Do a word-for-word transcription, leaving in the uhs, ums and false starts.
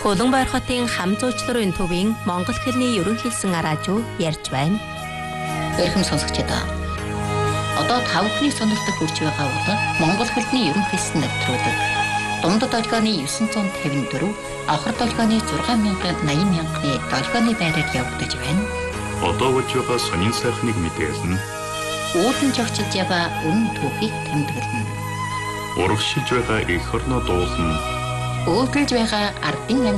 Улаанбаяр хотын хам зуучларын төвийн Монгол хэлний ерөнхийлсэн араажуу ярьж байна. Эрхэм сонсогчдоо. Одоо тав хүний сонирхдаг хүрч байгаа бол Монгол хэлний ерөнхийлсэн нэвтрүүлэг. Дундад долгионы дев'ять пятьдесят четыре, авхар долгионы шесть мянга восемьдесят мянганы долгионы байраар явагдаж байна. Одоо болж байгаа сонин сайхныг мэдээлнэ. Үүдэн жогчж яваа үнэн түүхийг тэмдэглэнэ. Урагшилж байгаа эх орноо дуулна. Өөдөлж байгаа ардын